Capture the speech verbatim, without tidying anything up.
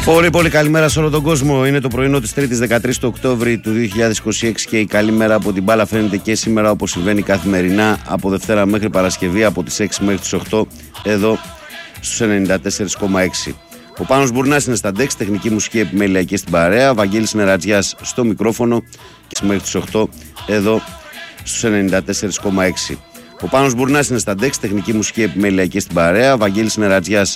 Πολύ πολύ καλημέρα σε όλο τον κόσμο. Είναι το πρωινό της Τρίτης δεκατρείς του Οκτώβρη του δύο χιλιάδες είκοσι έξι και η καλή μέρα από την μπάλα φαίνεται και σήμερα, όπως συμβαίνει καθημερινά από Δευτέρα μέχρι Παρασκευή από τις έξι μέχρι τις οκτώ εδώ στους ενενήντα τέσσερα κόμμα έξι. Ο Πάνος Μπουρνάς είναι στα ντεξ, τεχνική μουσική επιμέλεια και στην παρέα. Βαγγέλης Νερατζιάς στο μικρόφωνο και μέχρι τις οκτώ εδώ στους ενενήντα τέσσερα κόμμα έξι. Ο Πάνος Μπουρνάς είναι στα ντεξ, τεχνική μουσική επιμέλεια και στην παρέα. Βαγγέλης Νερατζιάς